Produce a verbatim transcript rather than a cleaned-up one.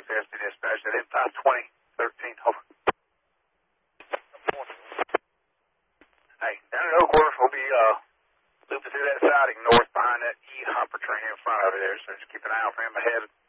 F C dispatch. That is five twenty, thirteen, over. Hey, down at Oakworth, we'll be uh, looping through that siding north behind that E-hopper train in front of it there, so just keep an eye out for him ahead.